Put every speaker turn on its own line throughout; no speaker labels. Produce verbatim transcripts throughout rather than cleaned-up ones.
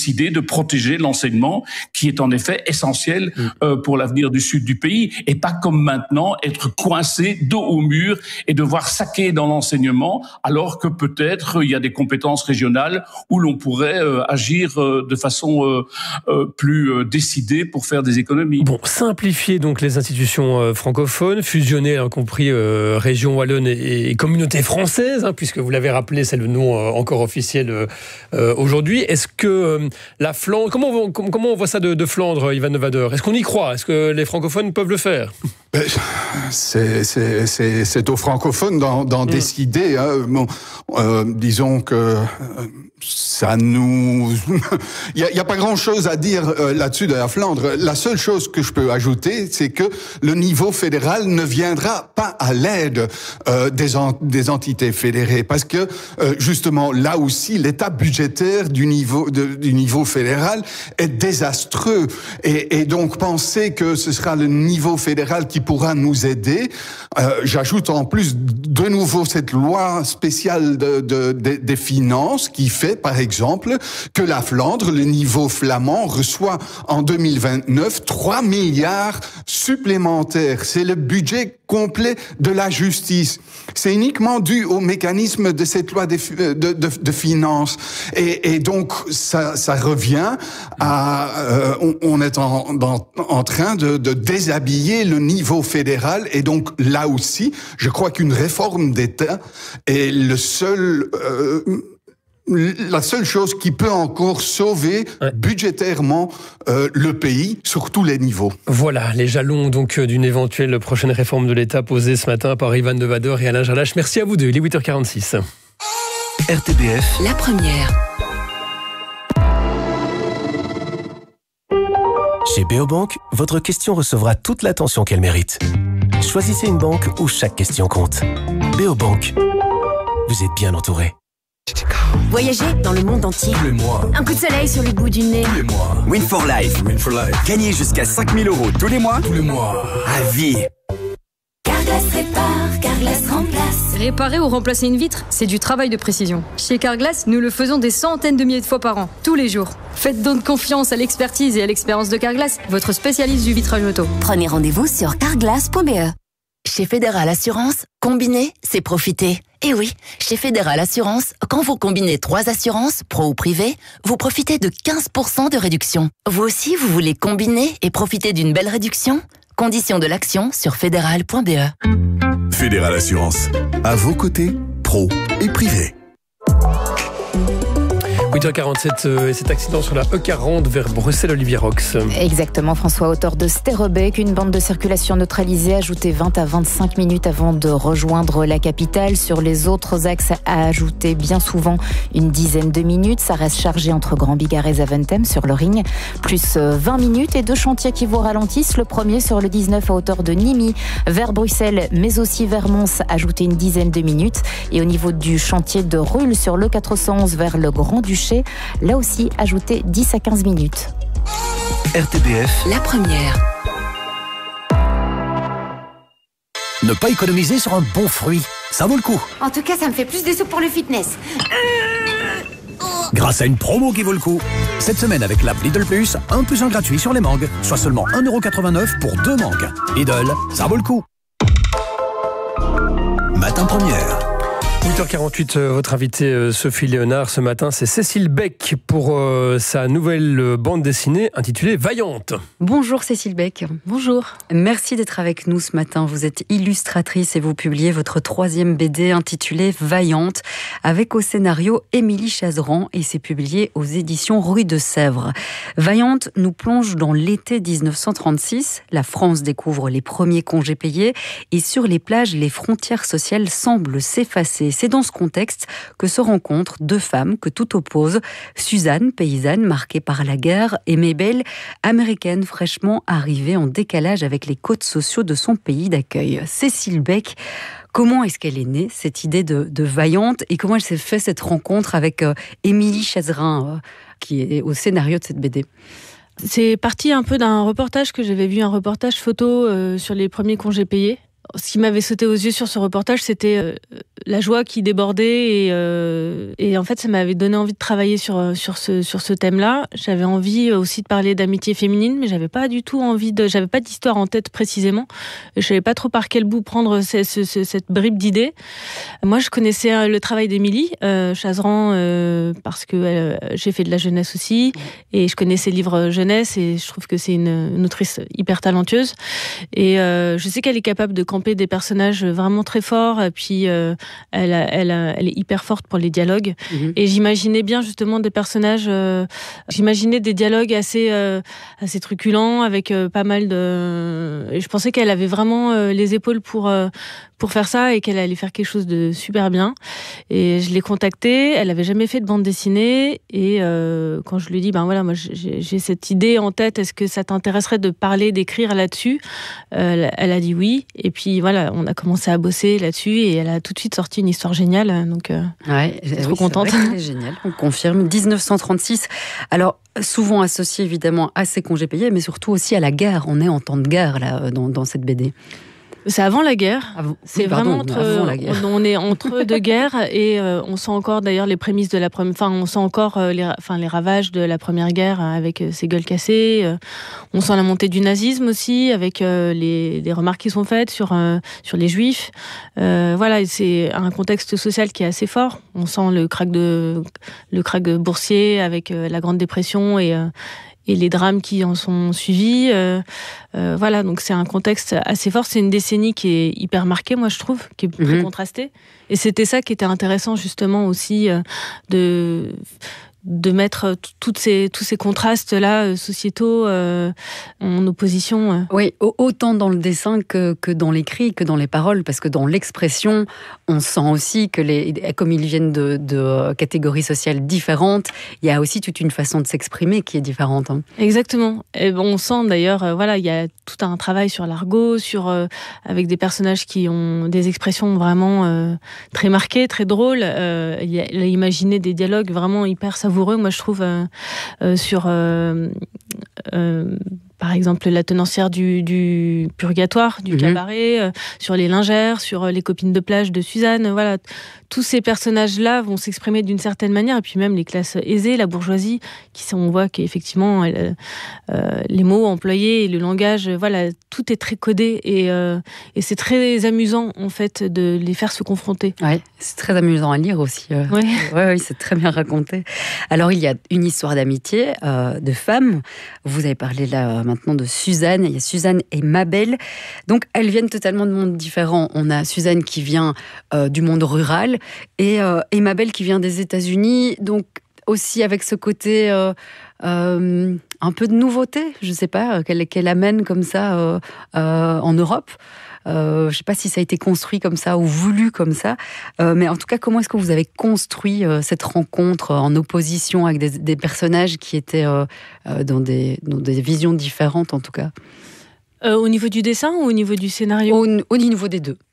décidé de protéger l'enseignement qui est en effet essentiel euh, pour l'avenir du sud du pays, et pas comme maintenant être coincé dos au mur et devoir saquer dans l'enseignement, alors que peut-être il y a des compétences régionales où l'on pourrait euh, agir euh, de façon euh, euh, plus euh, décidée pour faire des économies.
Bon, simplifier donc les institutions euh, francophones, fusionner, y compris euh, région wallonne et, et communauté française, hein, puisque vous l'avez rappelé, c'est le nom euh, encore officiel euh, euh, aujourd'hui. Est-ce que euh, la Flandre, comment on, comment on voit ça de, de Flandre, Ivan Nevader? Est-ce qu'on y croit? Est-ce que les francophones peuvent le faire?
C'est, c'est, c'est, c'est aux francophones d'en, d'en mmh. décider. Hein. Bon, euh, disons que euh, ça nous... Il n'y a, a pas grand-chose à dire euh, là-dessus de la Flandre. La seule chose que je peux ajouter, c'est que le niveau fédéral ne viendra pas à l'aide euh, des, en, des entités fédérées. Parce que, euh, justement, là aussi, l'état budgétaire du niveau, de, du niveau fédéral est désastreux. Et, et donc, penser que ce sera le niveau fédéral qui pourra nous aider. Euh, j'ajoute en plus de nouveau cette loi spéciale de, de, de, des finances qui fait, par exemple, que la Flandre, le niveau flamand, reçoit en deux mille vingt-neuf trois milliards supplémentaires. C'est le budget complet de la justice. C'est uniquement dû au mécanisme de cette loi de, de, de, de finances. Et, et donc, ça, ça revient à... Euh, on, on est en, dans, en train de, de déshabiller le niveau fédéral. Et donc, là aussi, je crois qu'une réforme d'État est le seul... Euh, la seule chose qui peut encore sauver ouais. budgétairement euh, le pays sur tous les niveaux.
Voilà, les jalons donc d'une éventuelle prochaine réforme de l'État posée ce matin par Ivan Nevader et Alain Gerlache. Merci à vous deux, il est huit heures quarante-six.
R T B F,
la première.
Chez Beobank, votre question recevra toute l'attention qu'elle mérite. Choisissez une banque où chaque question compte. Beobank, vous êtes bien entouré.
Voyager dans le monde entier.
Tous les mois.
Un coup de soleil sur le bout du nez.
Tous les mois.
Win for Life.
Win for Life.
Gagner jusqu'à cinq mille euros tous les mois.
Tous les mois.
À vie.
Carglass répare, Carglass remplace.
Réparer ou remplacer une vitre, c'est du travail de précision. Chez Carglass, nous le faisons des centaines de milliers de fois par an, tous les jours. Faites donc confiance à l'expertise et à l'expérience de Carglass, votre spécialiste du vitrage auto.
Prenez rendez-vous sur carglass point b e. Chez Fédéral Assurance, combiner, c'est profiter. Et oui, chez Fédéral Assurance, quand vous combinez trois assurances, pro ou privé, vous profitez de quinze pour cent de réduction. Vous aussi, vous voulez combiner et profiter d'une belle réduction? Conditions de l'action sur fédéral point b e.
Fédéral Assurance, à vos côtés, pro et privé.
huit heures quarante-sept et cet accident sur la E quarante vers Bruxelles, Olivier Rox.
Exactement, François, auteur de Sterrebeek, une bande de circulation neutralisée ajoutée vingt à vingt-cinq minutes avant de rejoindre la capitale. Sur les autres axes, à ajouter bien souvent une dizaine de minutes. Ça reste chargé entre Grand Bigard et Zaventem sur le Ring, plus vingt minutes et deux chantiers qui vous ralentissent. Le premier sur le dix-neuf à hauteur de Nîmes vers Bruxelles, mais aussi vers Mons, ajouter une dizaine de minutes. Et au niveau du chantier de Rulle sur le quatre cent onze vers le Grand-Duché, là aussi, ajoutez dix à quinze minutes.
R T B F,
la première.
Ne pas économiser sur un bon fruit, ça vaut le coup.
En tout cas, ça me fait plus de sous pour le fitness.
Grâce à une promo qui vaut le coup. Cette semaine avec l'app Lidl Plus, un plus un gratuit sur les mangues, soit seulement un euro quatre-vingt-neuf pour deux mangues. Lidl, ça vaut le coup. Matin première.
huit heures quarante-huit, votre invitée Sophie Léonard ce matin, c'est Cécile Beck pour euh, sa nouvelle bande dessinée intitulée Vaillante.
Bonjour Cécile Beck.
Bonjour.
Merci d'être avec nous ce matin. Vous êtes illustratrice et vous publiez votre troisième B D intitulée Vaillante avec au scénario Émilie Chazeran et c'est publié aux éditions Rue de Sèvres. Vaillante nous plonge dans l'été dix-neuf cent trente-six. La France découvre les premiers congés payés et sur les plages, les frontières sociales semblent s'effacer. C'est dans ce contexte que se rencontrent deux femmes que tout oppose. Suzanne, paysanne marquée par la guerre, et Mabel, américaine fraîchement arrivée en décalage avec les codes sociaux de son pays d'accueil. Cécile Beck, comment est-ce qu'elle est née, cette idée de, de Vaillante, et comment elle s'est fait cette rencontre avec euh, Émilie Chazeran, euh, qui est au scénario de cette B D?
C'est parti un peu d'un reportage que j'avais vu, un reportage photo euh, sur les premiers congés payés.
Ce qui m'avait sauté aux yeux sur ce reportage, c'était euh, la joie qui débordait et, euh, et en fait, ça m'avait donné envie de travailler sur sur ce sur ce thème-là. J'avais envie aussi de parler d'amitié féminine, mais j'avais pas du tout envie de, j'avais pas d'histoire en tête précisément. Je savais pas trop par quel bout prendre ce, ce, ce, cette bribe d'idées. Moi, je connaissais le travail d'Émilie euh, Chazran euh, parce que euh, j'ai fait de la jeunesse aussi et je connais ses livres jeunesse et je trouve que c'est une, une autrice hyper talentueuse et euh, je sais qu'elle est capable de camper des personnages vraiment très forts et puis euh, elle, a, elle, a, elle est hyper forte pour les dialogues mmh. et j'imaginais bien justement des personnages euh, j'imaginais des dialogues assez euh, assez truculents avec euh, pas mal de et je pensais qu'elle avait vraiment euh, les épaules pour euh, pour faire ça et qu'elle allait faire quelque chose de super bien et je l'ai contactée, elle avait jamais fait de bande dessinée et euh, quand je lui ai dit ben voilà moi j'ai, j'ai cette idée en tête, est-ce que ça t'intéresserait de parler, d'écrire là-dessus, euh, elle a dit oui et puis voilà on a commencé à bosser là-dessus et elle a tout de suite sorti une histoire géniale donc euh,
ouais,
je suis trop
oui,
contente.
C'est vrai qu'elle est géniale, on confirme. dix-neuf cent trente-six, alors souvent associé évidemment à ces congés payés mais surtout aussi à la guerre, on est en temps de guerre là dans, dans cette B D.
C'est avant la guerre.
Avant,
c'est
oui, pardon,
vraiment entre,
avant la guerre.
On, on est entre deux guerres et euh, on sent encore d'ailleurs les prémices de la première. Enfin, on sent encore euh, les, enfin les ravages de la première guerre avec euh, ses gueules cassées. Euh, on sent la montée du nazisme aussi avec euh, les, les remarques qui sont faites sur euh, sur les juifs. Euh, voilà, c'est un contexte social qui est assez fort. On sent le krach de le krach boursier avec euh, la Grande Dépression et euh, et les drames qui en sont suivis. Euh, euh, voilà, donc c'est un contexte assez fort. C'est une décennie qui est hyper marquée, moi je trouve, qui est très mmh. contrastée. Et c'était ça qui était intéressant justement aussi euh, de de mettre toutes ces, tous ces contrastes-là sociétaux euh, en opposition. Euh.
Oui, autant dans le dessin que, que dans l'écrit, que dans les paroles, parce que dans l'expression, on sent aussi que, les, comme ils viennent de, de catégories sociales différentes, il y a aussi toute une façon de s'exprimer qui est différente. Hein.
Exactement. Et bon, on sent d'ailleurs, euh, voilà, il y a tout un travail sur l'argot, sur, euh, avec des personnages qui ont des expressions vraiment euh, très marquées, très drôles. Euh, il a, il a imaginé des dialogues vraiment hyper savoureux. Moi, je trouve, euh, euh, sur, euh, euh, par exemple, la tenancière du, du purgatoire, du mmh. cabaret, euh, sur les lingères, sur les copines de plage de Suzanne. Voilà, tous ces personnages-là vont s'exprimer d'une certaine manière. Et puis même les classes aisées, la bourgeoisie, qui on voit qu'effectivement, elle, euh, les mots employés et le langage, voilà, tout est très codé. Et, euh, et c'est très amusant, en fait, de les faire se confronter.
Oui, c'est très amusant à lire aussi. Euh. Oui, ouais, ouais, c'est très bien raconté. Alors, il y a une histoire d'amitié, euh, de femmes. Vous avez parlé là maintenant de Suzanne. Il y a Suzanne et Mabel. Donc, elles viennent totalement de mondes différents. On a Suzanne qui vient euh, du monde rural et, euh, et Mabel qui vient des États-Unis. Donc, aussi avec ce côté euh, euh, un peu de nouveauté, je ne sais pas, qu'elle, qu'elle amène comme ça euh, euh, en Europe. Euh, je ne sais pas si ça a été construit comme ça ou voulu comme ça, euh, mais en tout cas, comment est-ce que vous avez construit euh, cette rencontre en opposition avec des, des personnages qui étaient euh, dans, des, dans des visions différentes, en tout cas
euh, Au niveau du dessin ou au niveau du scénario ?
Au, au niveau des deux.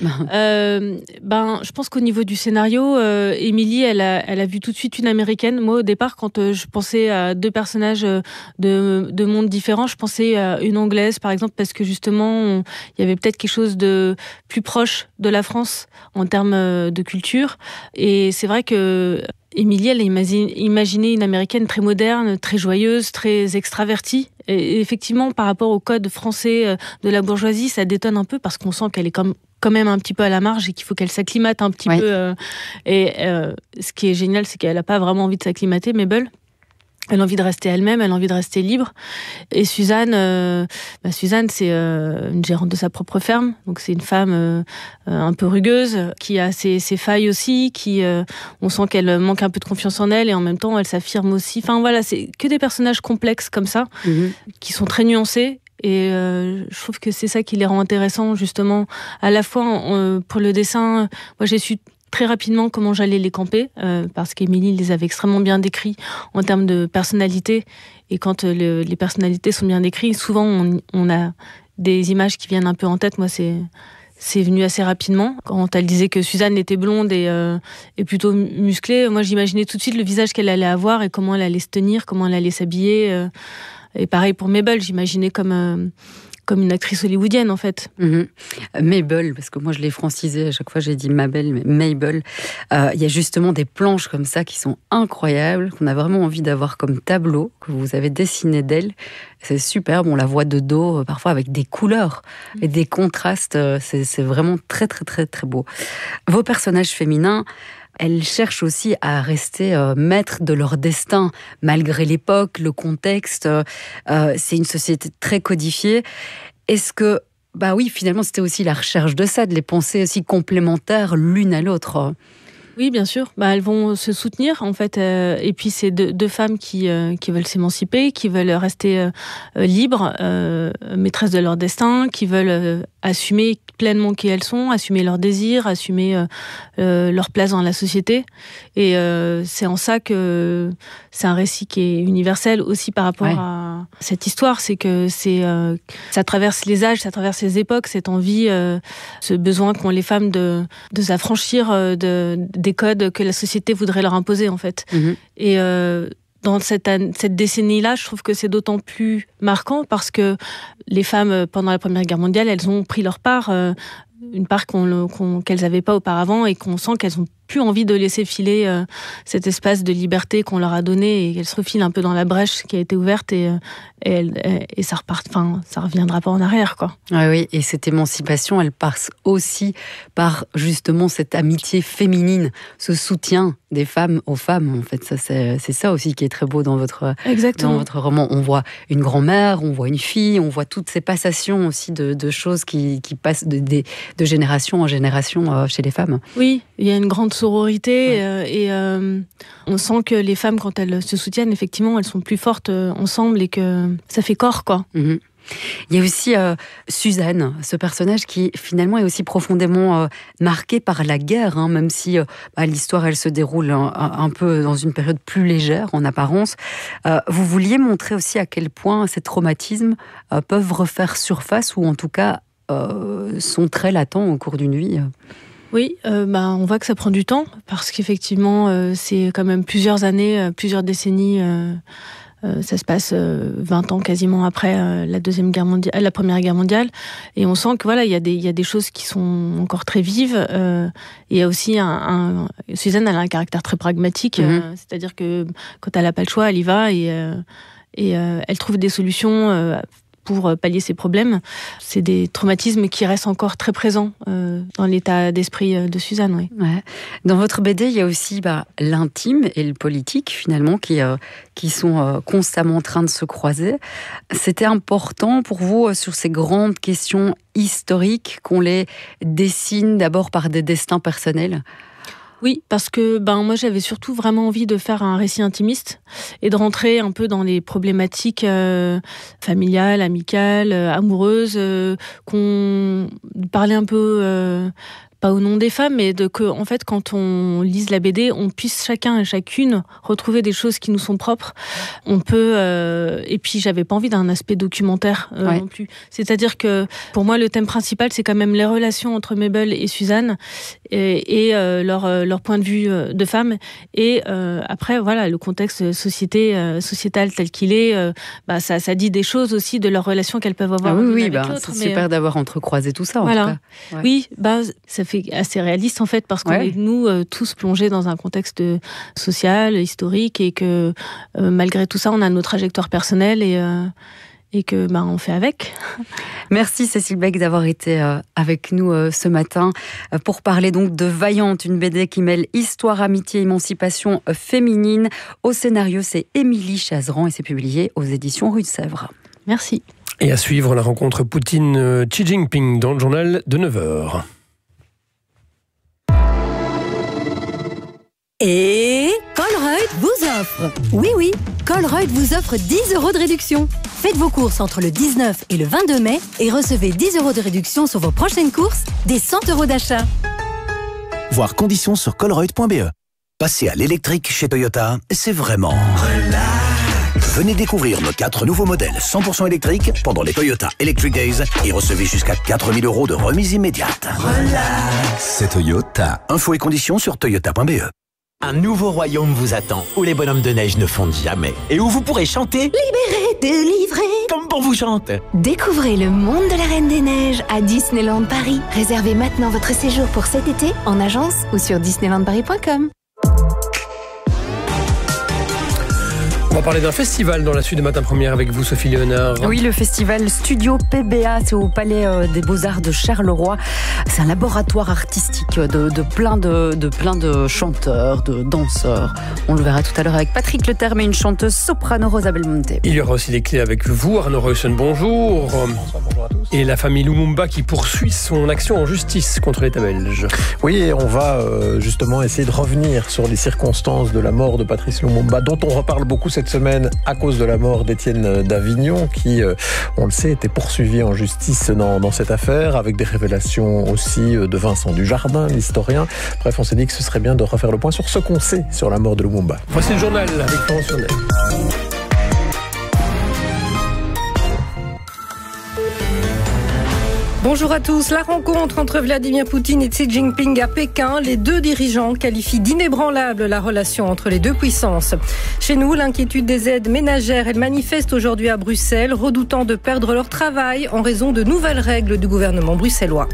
euh, ben, je pense qu'au niveau du scénario, euh, Émilie, elle a, elle a vu tout de suite une américaine. Moi, au départ, quand euh, je pensais à deux personnages euh, de, de mondes différents, je pensais à une anglaise, par exemple, parce que justement, il y avait peut-être quelque chose de plus proche de la France en termes de culture. Et c'est vrai que Émilie, elle a imaginé une américaine très moderne, très joyeuse, très extravertie. Et effectivement, par rapport au code français de la bourgeoisie, ça détonne un peu parce qu'on sent qu'elle est comme quand même un petit peu à la marge et qu'il faut qu'elle s'acclimate un petit ouais. peu. Euh, et euh, ce qui est génial, c'est qu'elle n'a pas vraiment envie de s'acclimater, Mabel. Elle a envie de rester elle-même, elle a envie de rester libre. Et Suzanne, euh, bah Suzanne, c'est euh, une gérante de sa propre ferme. Donc c'est une femme euh, un peu rugueuse, qui a ses, ses failles aussi, qui, euh, on sent qu'elle manque un peu de confiance en elle et en même temps elle s'affirme aussi. Enfin voilà, c'est que des personnages complexes comme ça, mmh. qui sont très nuancés. Et euh, je trouve que c'est ça qui les rend intéressants, justement. À la fois, euh, pour le dessin, moi j'ai su très rapidement comment j'allais les camper, euh, parce qu'Émilie les avait extrêmement bien décrits en termes de personnalité. Et quand euh, le, les personnalités sont bien décrites, souvent on, on a des images qui viennent un peu en tête. Moi, c'est... c'est venu assez rapidement. Quand elle disait que Suzanne était blonde et, euh, et plutôt musclée, moi j'imaginais tout de suite le visage qu'elle allait avoir et comment elle allait se tenir, comment elle allait s'habiller. Euh, et pareil pour Mabel, j'imaginais comme, euh, comme une actrice hollywoodienne en fait.
Mm-hmm. Mabel, parce que moi je l'ai francisé, à chaque fois j'ai dit Mabel, mais Mabel. Euh, il y a justement des planches comme ça qui sont incroyables, qu'on a vraiment envie d'avoir comme tableau, que vous avez dessiné d'elle. C'est superbe, on la voit de dos, euh, parfois avec des couleurs et des contrastes. Euh, c'est, c'est vraiment très très très très beau. Vos personnages féminins, elles cherchent aussi à rester euh, maîtres de leur destin, malgré l'époque, le contexte. Euh, c'est une société très codifiée. Est-ce que, bah oui, finalement, c'était aussi la recherche de ça, de les penser aussi complémentaires l'une à l'autre?
Oui, bien sûr. Bah, elles vont se soutenir, en fait. Euh, et puis, c'est deux, deux femmes qui, euh, qui veulent s'émanciper, qui veulent rester euh, libres, euh, maîtresses de leur destin, qui veulent euh, assumer pleinement qui elles sont, assumer leurs désirs, assumer euh, euh, leur place dans la société. Et euh, c'est en ça que c'est un récit qui est universel aussi par rapport ouais. à cette histoire. C'est que c'est, euh, ça traverse les âges, ça traverse les époques, cette envie, euh, ce besoin qu'ont les femmes de, de s'affranchir euh, de, des codes que la société voudrait leur imposer, en fait. Mmh. Et euh, dans cette, cette décennie-là, je trouve que c'est d'autant plus marquant parce que les femmes, pendant la Première Guerre mondiale, elles ont pris leur part, euh, une part qu'on, qu'on, qu'elles n'avaient pas auparavant et qu'on sent qu'elles ont plus envie de laisser filer euh, cet espace de liberté qu'on leur a donné et qu'elles se refilent un peu dans la brèche qui a été ouverte et, et, et, et ça repart, enfin, ça reviendra pas en arrière, quoi.
Ah oui, et cette émancipation, elle passe aussi par justement cette amitié féminine, ce soutien des femmes aux femmes. En fait, ça, c'est, c'est ça aussi qui est très beau dans votre, dans votre roman. On voit une grand-mère, on voit une fille, on voit toutes ces passations aussi de, de choses qui, qui passent de, de, de génération en génération euh, chez les femmes.
Oui, il y a une grande sororité ouais. euh, et euh, on sent que les femmes, quand elles se soutiennent, effectivement, elles sont plus fortes euh, ensemble et que ça fait corps, quoi.
Mmh. Il y a aussi euh, Suzanne, ce personnage qui finalement est aussi profondément euh, marqué par la guerre, hein, même si euh, bah, l'histoire elle se déroule un, un peu dans une période plus légère en apparence. Euh, vous vouliez montrer aussi à quel point ces traumatismes euh, peuvent refaire surface ou en tout cas euh, sont très latents au cours d'une vie.
Oui, euh, bah, on voit que ça prend du temps parce qu'effectivement euh, c'est quand même plusieurs années, euh, plusieurs décennies. Euh, Euh, ça se passe euh, vingt ans quasiment après euh, la deuxième guerre mondiale, la première guerre mondiale, et on sent que voilà, il y a des il y a des choses qui sont encore très vives. Euh, il y a aussi un, un Suzanne, elle a un caractère très pragmatique, mm-hmm. euh, c'est-à-dire que quand elle n'a pas le choix, elle y va et euh, et euh, elle trouve des solutions. Euh, pour pallier ses problèmes. C'est des traumatismes qui restent encore très présents euh, dans l'état d'esprit de Suzanne. Oui.
Ouais. Dans votre B D, il y a aussi bah, l'intime et le politique, finalement, qui, euh, qui sont euh, constamment en train de se croiser. C'était important pour vous, euh, sur ces grandes questions historiques, qu'on les dessine d'abord par des destins personnels ?
Oui, parce que ben moi j'avais surtout vraiment envie de faire un récit intimiste et de rentrer un peu dans les problématiques euh, familiales, amicales, euh, amoureuses, euh, qu'on parlait un peu euh, pas au nom des femmes, mais de que en fait quand on lise la B D, on puisse chacun et chacune retrouver des choses qui nous sont propres. On peut euh, et puis j'avais pas envie d'un aspect documentaire euh, ouais. non plus. C'est-à-dire que pour moi le thème principal c'est quand même les relations entre Mabel et Suzanne et, et euh, leur leur point de vue de femme et euh, après voilà le contexte société euh, sociétal tel qu'il est, euh, bah ça ça dit des choses aussi de leurs relations qu'elles peuvent avoir.
Ah oui oui
avec
bah,
l'autre,
c'est
mais,
super d'avoir entrecroisé tout ça. En
voilà.
tout cas. Ouais.
Oui bah ça fait assez réaliste en fait parce qu'on ouais. est nous euh, tous plongés dans un contexte social, historique et que euh, malgré tout ça on a nos trajectoires personnelles et, euh, et que bah, on fait avec.
Merci Cécile Beck d'avoir été euh, avec nous euh, ce matin euh, pour parler donc de Vaillante, une B D qui mêle histoire, amitié, émancipation euh, féminine. Au scénario c'est Émilie Chazeran et c'est publié aux éditions Rue de Sèvres.
Merci.
Et à suivre la rencontre Poutine-Xi Jinping dans le journal de neuf heures.
Et Colruyt vous offre. Oui, oui, Colruyt vous offre dix euros de réduction. Faites vos courses entre le dix-neuf et le vingt-deux mai et recevez dix euros de réduction sur vos prochaines courses, des cent euros d'achat.
Voir conditions sur colruyt point b e. Passer à l'électrique chez Toyota, c'est vraiment relax. Venez découvrir nos quatre nouveaux modèles cent pour cent électriques pendant les Toyota Electric Days et recevez jusqu'à quatre mille euros de remise immédiate. Relax.
C'est Toyota.
Infos et conditions sur toyota point b e.
Un nouveau royaume vous attend, où les bonhommes de neige ne fondent jamais. Et où vous pourrez chanter «
Libéré, délivré »
comme bon vous chante.
Découvrez le monde de la Reine des Neiges à Disneyland Paris. Réservez maintenant votre séjour pour cet été en agence ou sur disneyland paris point com.
On va parler d'un festival dans la suite de Matin Première avec vous, Sophie Léonard.
Oui, le festival Studio P B A, c'est au Palais des Beaux-Arts de Charleroi. C'est un laboratoire artistique de, de, plein de, de plein de chanteurs, de danseurs. On le verra tout à l'heure avec Patrick Leterme et une chanteuse soprano, Rosa Belmonte.
Il y aura aussi des clés avec vous, Arnaud Reussen, bonjour. Bonsoir, bonjour à tous. Et la famille Lumumba qui poursuit son action en justice contre l'État belge.
Oui, et on va euh, justement essayer de revenir sur les circonstances de la mort de Patrice Lumumba, dont on reparle beaucoup cette semaine à cause de la mort d'Étienne d'Avignon, qui, euh, on le sait, était poursuivi en justice dans, dans cette affaire, avec des révélations aussi de Vincent Dujardin, l'historien. Bref, on s'est dit que ce serait bien de refaire le point sur ce qu'on sait sur la mort de Lumumba.
Voici le journal avec Florence Sionnet.
Bonjour à tous. La rencontre entre Vladimir Poutine et Xi Jinping à Pékin, les deux dirigeants qualifient d'inébranlable la relation entre les deux puissances. Chez nous, l'inquiétude des aides ménagères, elles manifestent aujourd'hui à Bruxelles, redoutant de perdre leur travail en raison de nouvelles règles du gouvernement bruxellois.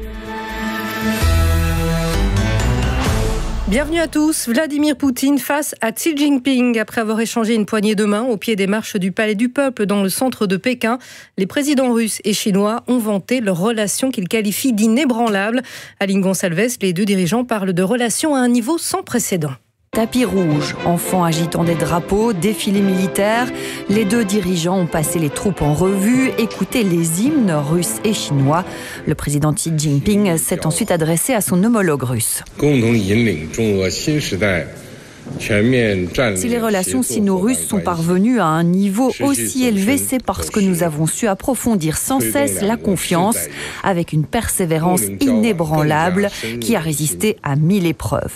Bienvenue à tous. Vladimir Poutine face à Xi Jinping. Après avoir échangé une poignée de main au pied des marches du Palais du Peuple dans le centre de Pékin, les présidents russes et chinois ont vanté leur relation qu'ils qualifient d'inébranlable. Aline Gonçalves, les deux dirigeants parlent de relations à un niveau sans précédent.
Tapis rouge, enfants agitant des drapeaux, défilé militaire. Les deux dirigeants ont passé les troupes en revue, écouté les hymnes russes et chinois. Le président Xi Jinping s'est ensuite adressé à son homologue russe. Si les relations sino-russes sont parvenues à un niveau aussi élevé, c'est parce que nous avons su approfondir sans cesse la confiance avec une persévérance inébranlable qui a résisté à mille épreuves.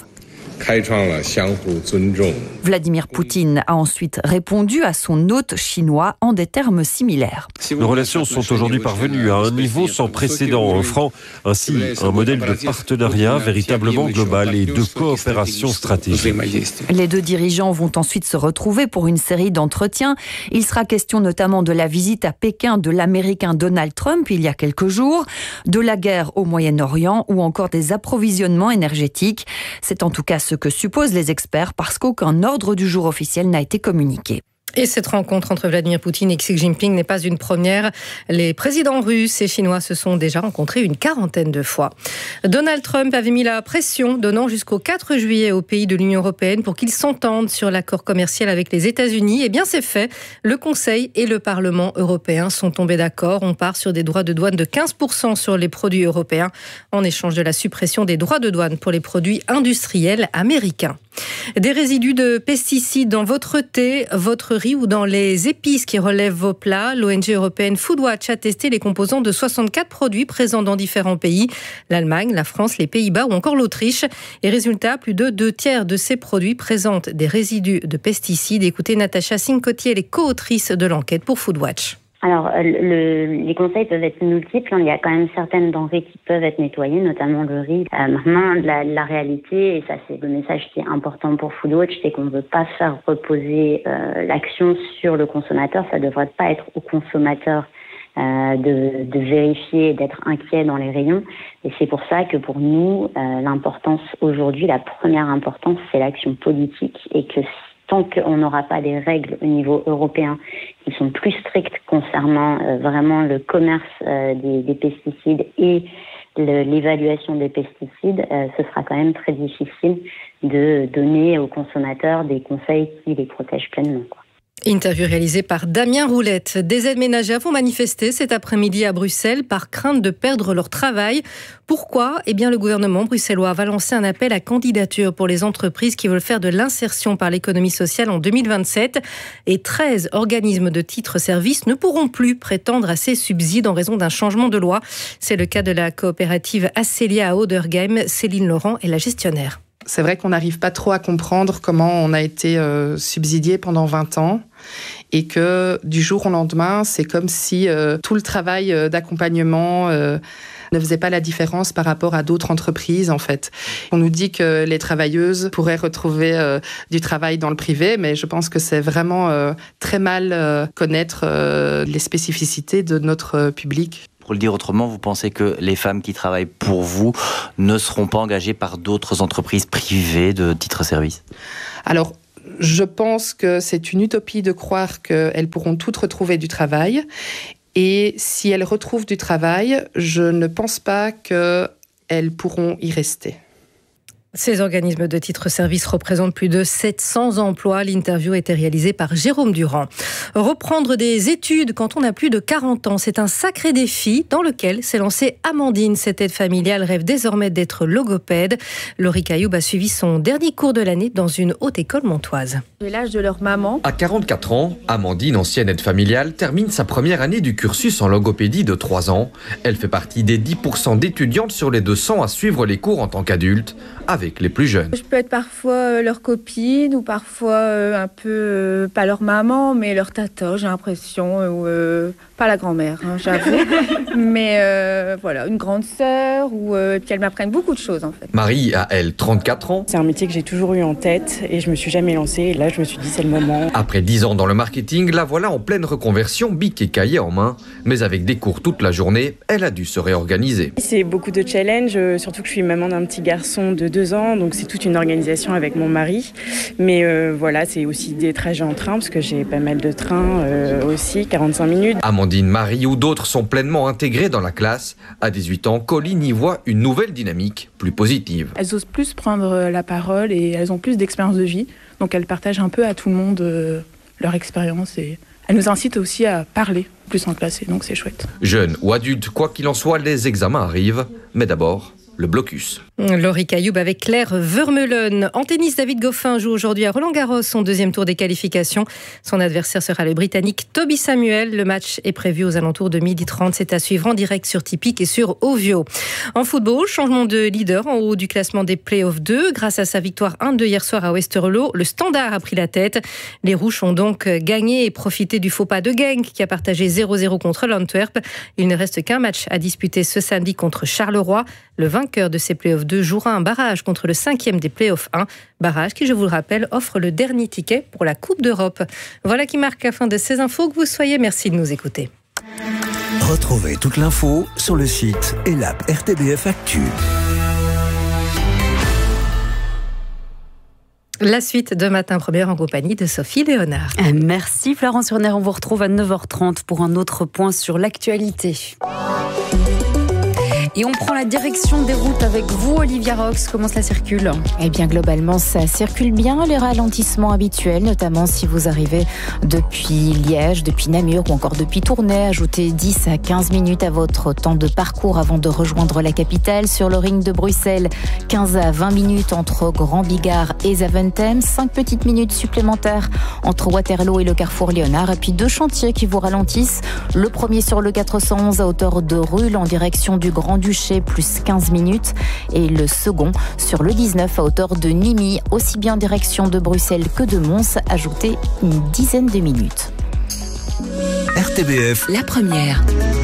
Vladimir Poutine a ensuite répondu à son hôte chinois en des termes similaires.
Nos relations sont aujourd'hui parvenues à un niveau sans précédent, offrant ainsi un modèle de partenariat véritablement global et de coopération stratégique.
Les deux dirigeants vont ensuite se retrouver pour une série d'entretiens. Il sera question notamment de la visite à Pékin de l'Américain Donald Trump il y a quelques jours, de la guerre au Moyen-Orient ou encore des approvisionnements énergétiques. C'est en tout cas ce que supposent les experts parce qu'aucun ordre du jour officiel n'a été communiqué.
Et cette rencontre entre Vladimir Poutine et Xi Jinping n'est pas une première. Les présidents russes et chinois se sont déjà rencontrés une quarantaine de fois. Donald Trump avait mis la pression, donnant jusqu'au quatre juillet aux pays de l'Union européenne pour qu'ils s'entendent sur l'accord commercial avec les États-Unis. Eh bien, c'est fait. Le Conseil et le Parlement européen sont tombés d'accord. On part sur des droits de douane de quinze pour cent sur les produits européens en échange de la suppression des droits de douane pour les produits industriels américains. Des résidus de pesticides dans votre thé, votre riz ou dans les épices qui relèvent vos plats. L'O N G européenne Foodwatch a testé les composants de soixante-quatre produits présents dans différents pays. L'Allemagne, la France, les Pays-Bas ou encore l'Autriche. Et résultat, plus de deux tiers de ces produits présentent des résidus de pesticides. Écoutez Natacha Cincotti, elle est co-autrice de l'enquête pour Foodwatch.
Alors, le, les conseils peuvent être multiples. Il y a quand même certaines denrées qui peuvent être nettoyées, notamment le riz. Euh, maintenant, la, la réalité, et ça c'est le message qui est important pour Foodwatch, c'est qu'on ne veut pas faire reposer euh, l'action sur le consommateur. Ça ne devrait pas être au consommateur euh, de, de vérifier, d'être inquiet dans les rayons. Et c'est pour ça que pour nous, euh, l'importance aujourd'hui, la première importance, c'est l'action politique et que tant qu'on n'aura pas des règles au niveau européen qui sont plus strictes concernant euh, vraiment le commerce euh, des, des pesticides et le, l'évaluation des pesticides, euh, ce sera quand même très difficile de donner aux consommateurs des conseils qui les protègent pleinement, quoi.
Interview réalisée par Damien Roulette. Des aides ménagères vont manifester cet après-midi à Bruxelles par crainte de perdre leur travail. Pourquoi ? Eh bien, le gouvernement bruxellois va lancer un appel à candidature pour les entreprises qui veulent faire de l'insertion par l'économie sociale en deux mille vingt-sept. Et treize organismes de titres-services ne pourront plus prétendre à ces subsides en raison d'un changement de loi. C'est le cas de la coopérative Acelia à Odergheim. Céline Laurent est la gestionnaire.
C'est vrai qu'on n'arrive pas trop à comprendre comment on a été euh, subsidié pendant vingt ans et que du jour au lendemain, c'est comme si euh, tout le travail euh, d'accompagnement euh, ne faisait pas la différence par rapport à d'autres entreprises, en fait. On nous dit que les travailleuses pourraient retrouver euh, du travail dans le privé, mais je pense que c'est vraiment euh, très mal euh, connaître euh, les spécificités de notre euh, public.
Pour le dire autrement, vous pensez que les femmes qui travaillent pour vous ne seront pas engagées par d'autres entreprises privées de titres-services ?
Alors, je pense que c'est une utopie de croire qu'elles pourront toutes retrouver du travail. Et si elles retrouvent du travail, je ne pense pas qu'elles pourront y rester.
Ces organismes de titres-services représentent plus de sept cents emplois. L'interview a été réalisée par Jérôme Durand. Reprendre des études quand on a plus de quarante ans, c'est un sacré défi dans lequel s'est lancée Amandine. Cette aide familiale rêve désormais d'être logopède. Laurie Cailloub a suivi son dernier cours de l'année dans une haute école montoise.
J'ai l'âge de leur maman.
À quarante-quatre ans, Amandine, ancienne aide familiale, termine sa première année du cursus en logopédie de trois ans. Elle fait partie des dix pour cent d'étudiantes sur les deux cents à suivre les cours en tant qu'adulte, avec les plus jeunes.
Je peux être parfois leur copine ou parfois un peu, pas leur maman, mais leur tata, j'ai l'impression, ou euh, pas la grand-mère, hein, j'avoue, mais euh, voilà, une grande sœur, ou euh, puis elles m'apprennent beaucoup de choses en fait.
Marie a, elle, trente-quatre ans.
C'est un métier que j'ai toujours eu en tête et je me suis jamais lancée, et là je me suis dit c'est le moment.
Après dix ans dans le marketing, la voilà en pleine reconversion, bic et cahier en main, mais avec des cours toute la journée, elle a dû se réorganiser.
C'est beaucoup de challenges, surtout que je suis maman d'un petit garçon de deux ans, donc c'est toute une organisation avec mon mari. Mais euh, voilà, c'est aussi des trajets en train, parce que j'ai pas mal de trains euh, aussi, quarante-cinq minutes.
Amandine, Marie ou d'autres sont pleinement intégrés dans la classe. À dix-huit ans, Colline y voit une nouvelle dynamique, plus positive.
Elles osent plus prendre la parole et elles ont plus d'expérience de vie. Donc elles partagent un peu à tout le monde euh, leur expérience et elles nous incitent aussi à parler plus en classe, et donc c'est chouette.
Jeunes ou adultes, quoi qu'il en soit, les examens arrivent. Mais d'abord, le blocus.
Laurie Cailloub avec Claire Vermeulen. En tennis, David Goffin joue aujourd'hui à Roland-Garros son deuxième tour des qualifications. Son adversaire sera le Britannique Toby Samuel. Le match est prévu aux alentours de midi trente. C'est à suivre en direct sur Tipeee et sur Ovio. En football, changement de leader en haut du classement des Play-Off deux. Grâce à sa victoire un deux hier soir à Westerlo, le Standard a pris la tête. Les Rouges ont donc gagné et profité du faux pas de Genk qui a partagé zéro zéro contre l'Antwerp. Il ne reste qu'un match à disputer ce samedi contre Charleroi. Le vainqueur de ces Play-Off deux jouera un barrage contre le cinquième des Play-Off un. Barrage qui, je vous le rappelle, offre le dernier ticket pour la Coupe d'Europe. Voilà qui marque la fin de ces infos. Que vous soyez, merci de nous écouter.
Retrouvez toute l'info sur le site et l'app R T B F Actu.
La suite de Matin Première en compagnie de Sophie Léonard.
Merci Florence Urner, on vous retrouve à neuf heures trente pour un autre point sur l'actualité. Et on prend la direction des routes avec vous, Olivia Rox. Comment cela circule ?
Eh bien, globalement, ça circule bien. Les ralentissements habituels, notamment si vous arrivez depuis Liège, depuis Namur ou encore depuis Tournai. Ajoutez dix à quinze minutes à votre temps de parcours avant de rejoindre la capitale. Sur le ring de Bruxelles, quinze à vingt minutes entre Grand Bigard et Zaventem. cinq petites minutes supplémentaires entre Waterloo et le carrefour Léonard. Et puis deux chantiers qui vous ralentissent. Le premier sur le quatre cent onze à hauteur de Rulle en direction du Grand Duché, plus quinze minutes, et le second sur le dix-neuf à hauteur de Nîmes, aussi bien en direction de Bruxelles que de Mons, ajoutez une dizaine de minutes.
R T B F,
la première.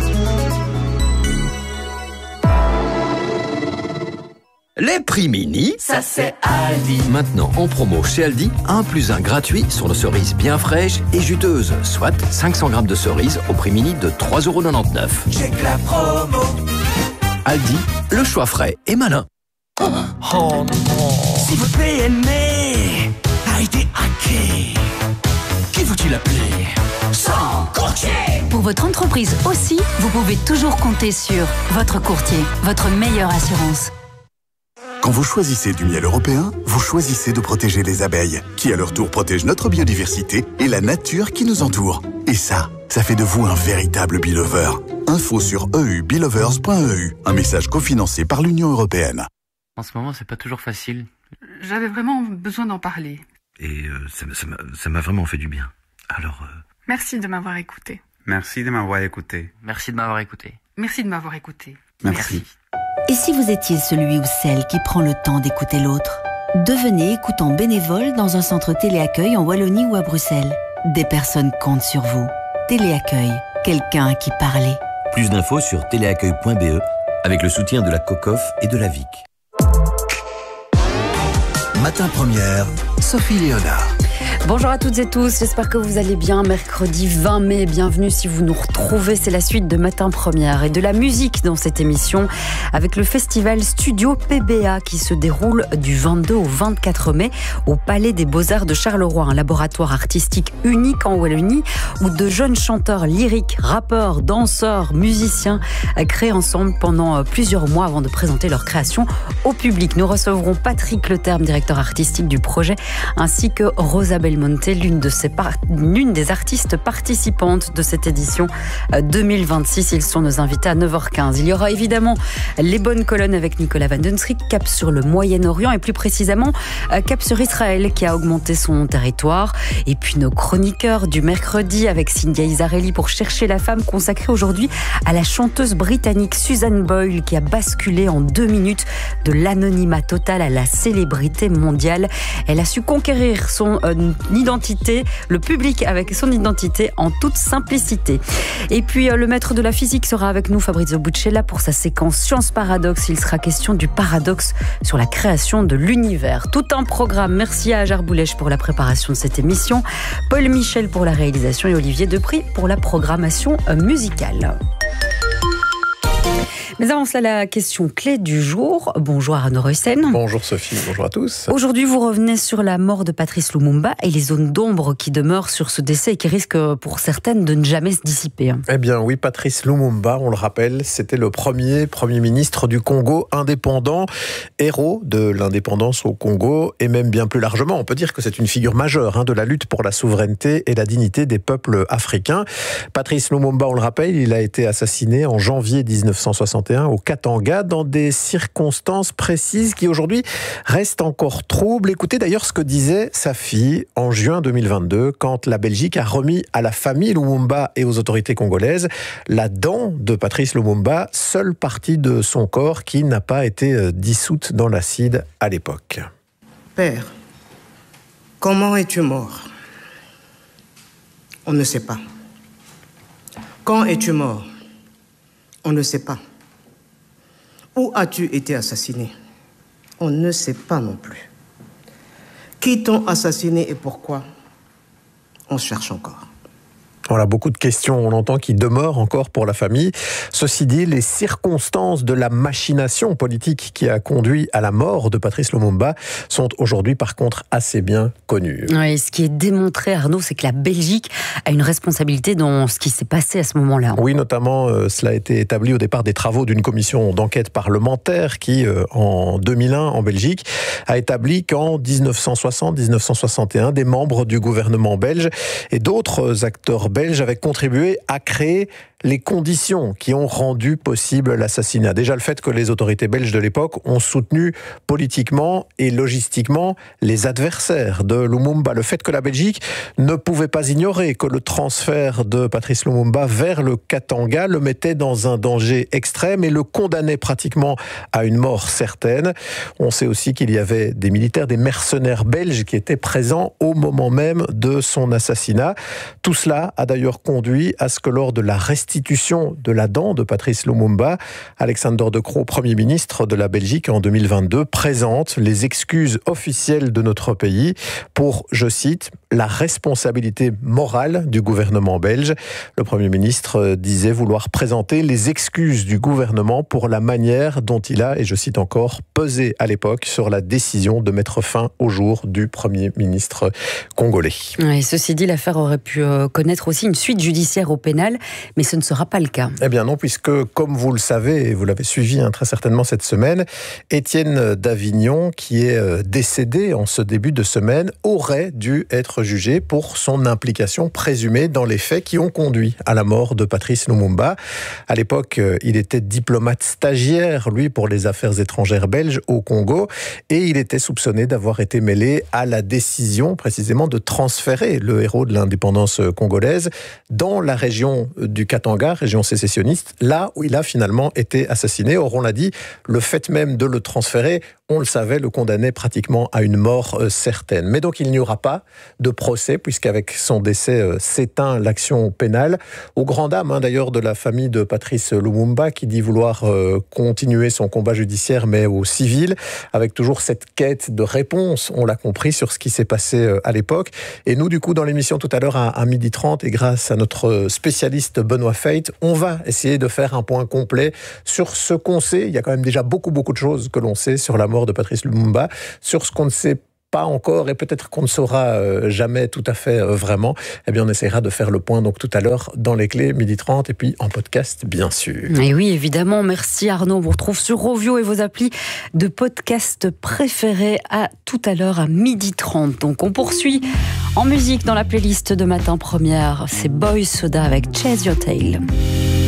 Les prix mini,
ça c'est Aldi.
Maintenant en promo chez Aldi, un plus un gratuit sur nos cerises bien fraîches et juteuses, soit cinq cents grammes de cerises au prix mini de trois euros quatre-vingt-dix-neuf.
Check la promo.
Aldi, le choix frais et malin.
Oh, oh non. Si votre P M E a été hacké, qui faut-il appeler? Sans courtier.
Pour votre entreprise aussi, vous pouvez toujours compter sur votre courtier, votre meilleure assurance.
Quand vous choisissez du miel européen, vous choisissez de protéger les abeilles, qui à leur tour protègent notre biodiversité et la nature qui nous entoure. Et ça, ça fait de vous un véritable Belover. Info sur e u belovers point e u. Un message cofinancé par l'Union européenne.
En ce moment, c'est pas toujours facile. J'avais vraiment besoin d'en parler.
Et euh, ça, ça, m'a, ça m'a vraiment fait du bien. Alors... Euh...
Merci de m'avoir écouté.
Merci de m'avoir écouté.
Merci de m'avoir écouté. Merci de m'avoir écouté.
Merci. Merci.
Et si vous étiez celui ou celle qui prend le temps d'écouter l'autre ? Devenez écoutant bénévole dans un centre téléaccueil en Wallonie ou à Bruxelles.
Des personnes comptent sur vous. Téléaccueil, quelqu'un à qui parler.
Plus d'infos sur téléaccueil point b e avec le soutien de la COCOF et de la V I C.
Matin Première, Sophie Léonard.
Bonjour à toutes et tous, j'espère que vous allez bien. Mercredi vingt mai, bienvenue si vous nous retrouvez. C'est la suite de Matin Première et de la musique dans cette émission avec le festival Studio P B A qui se déroule du vingt-deux au vingt-quatre mai au Palais des Beaux-Arts de Charleroi, un laboratoire artistique unique en Wallonie où de jeunes chanteurs lyriques, rappeurs, danseurs, musiciens créent ensemble pendant plusieurs mois avant de présenter leur création au public. Nous recevrons Patrick Leterme, directeur artistique du projet, ainsi que Rosa Belmonte, l'une de ses par... l'une des artistes participantes de cette édition deux mille vingt-six. Ils sont nos invités à neuf heures quinze. Il y aura évidemment les bonnes colonnes avec Nicolas Van Den Strik, cap sur le Moyen-Orient et plus précisément cap sur Israël qui a augmenté son territoire. Et puis nos chroniqueurs du mercredi avec Cynthia Isarelli pour Chercher la femme, consacrée aujourd'hui à la chanteuse britannique Susan Boyle qui a basculé en deux minutes de l'anonymat total à la célébrité mondiale. Elle a su conquérir son euh, identité, le public avec son identité en toute simplicité. Et puis euh, le maître de la physique sera avec nous, Fabrizio Buccella, pour sa séquence Science Paradoxe. Il sera question du paradoxe sur la création de l'univers. Tout un programme. Merci à Ajar Boulèche pour la préparation de cette émission, Paul Michel pour la réalisation et Olivier Depry pour la programmation musicale. Mais avant cela, la question clé du jour. Bonjour Arnaud Ruyssen.
Bonjour Sophie, bonjour à tous.
Aujourd'hui, vous revenez sur la mort de Patrice Lumumba et les zones d'ombre qui demeurent sur ce décès et qui risquent pour certaines de ne jamais se dissiper.
Eh bien oui, Patrice Lumumba, on le rappelle, c'était le premier Premier ministre du Congo indépendant, héros de l'indépendance au Congo et même bien plus largement, on peut dire que c'est une figure majeure hein, de la lutte pour la souveraineté et la dignité des peuples africains. Patrice Lumumba, on le rappelle, il a été assassiné en janvier dix-neuf cent soixante et un au Katanga dans des circonstances précises qui aujourd'hui restent encore troubles. Écoutez d'ailleurs ce que disait sa fille en juin deux mille vingt-deux quand la Belgique a remis à la famille Lumumba et aux autorités congolaises la dent de Patrice Lumumba, seule partie de son corps qui n'a pas été dissoute dans l'acide à l'époque.
Père, comment es-tu mort? On ne sait pas. Quand es-tu mort? On ne sait pas. Où as-tu été assassiné? On ne sait pas non plus. Qui t'ont assassiné et pourquoi? On cherche encore.
Voilà, beaucoup de questions, on entend, qui demeurent encore pour la famille. Ceci dit, les circonstances de la machination politique qui a conduit à la mort de Patrice Lumumba sont aujourd'hui, par contre, assez bien connues.
Oui, ce qui est démontré, Arnaud, c'est que la Belgique a une responsabilité dans ce qui s'est passé à ce moment-là.
Oui, notamment, euh, cela a été établi au départ des travaux d'une commission d'enquête parlementaire qui, euh, en deux mille un, en Belgique, a établi qu'en dix-neuf cent soixante à dix-neuf cent soixante et un, des membres du gouvernement belge et d'autres acteurs belges belges avaient contribué à créer les conditions qui ont rendu possible l'assassinat. Déjà le fait que les autorités belges de l'époque ont soutenu politiquement et logistiquement les adversaires de Lumumba. Le fait que la Belgique ne pouvait pas ignorer que le transfert de Patrice Lumumba vers le Katanga le mettait dans un danger extrême et le condamnait pratiquement à une mort certaine. On sait aussi qu'il y avait des militaires, des mercenaires belges qui étaient présents au moment même de son assassinat. Tout cela a d'ailleurs conduit à ce que lors de la restitution de la dent de Patrice Lumumba, Alexander De Croo, Premier ministre de la Belgique en deux mille vingt-deux, présente les excuses officielles de notre pays pour, je cite, la responsabilité morale du gouvernement belge. Le Premier ministre disait vouloir présenter les excuses du gouvernement pour la manière dont il a, et je cite encore, pesé à l'époque sur la décision de mettre fin au jour du Premier ministre congolais.
Et ceci dit, l'affaire aurait pu connaître aussi une suite judiciaire au pénal, mais ce ne sera pas le cas.
Eh bien non, puisque, comme vous le savez, et vous l'avez suivi hein, très certainement cette semaine, Étienne d'Avignon, qui est décédé en ce début de semaine, aurait dû être jugé pour son implication présumée dans les faits qui ont conduit à la mort de Patrice Lumumba. À l'époque, il était diplomate stagiaire, lui, pour les affaires étrangères belges au Congo, et il était soupçonné d'avoir été mêlé à la décision, précisément, de transférer le héros de l'indépendance congolaise dans la région du Katanga, Katanga, région sécessionniste, là où il a finalement été assassiné. Or, on l'a dit, le fait même de le transférer, on le savait, le condamnait pratiquement à une mort euh, certaine. Mais donc, il n'y aura pas de procès, puisqu'avec son décès euh, s'éteint l'action pénale. Au grand dam, hein, d'ailleurs, de la famille de Patrice Lumumba, qui dit vouloir euh, continuer son combat judiciaire, mais au civil, avec toujours cette quête de réponse, on l'a compris, sur ce qui s'est passé euh, à l'époque. Et nous, du coup, dans l'émission tout à l'heure, à, à midi trente, et grâce à notre spécialiste Benoît Feit, on va essayer de faire un point complet sur ce qu'on sait. Il y a quand même déjà beaucoup, beaucoup de choses que l'on sait sur la mort de Patrice Lumumba, sur ce qu'on ne sait pas encore et peut-être qu'on ne saura euh, jamais tout à fait euh, vraiment. Eh bien, on essaiera de faire le point donc tout à l'heure dans les clés, midi trente, et puis en podcast, bien sûr.
Et oui, évidemment. Merci Arnaud. On vous retrouve sur Rovio et vos applis de podcast préférés à tout à l'heure à midi trente. Donc, on poursuit en musique dans la playlist de Matin Première. C'est Boy Soda avec Chase Your Tail.